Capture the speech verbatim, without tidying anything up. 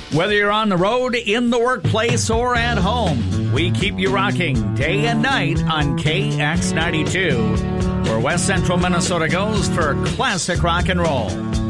Whether you're on the road, in the workplace, or at home, we keep you rocking day and night on K X ninety-two, where West Central Minnesota goes for classic rock and roll.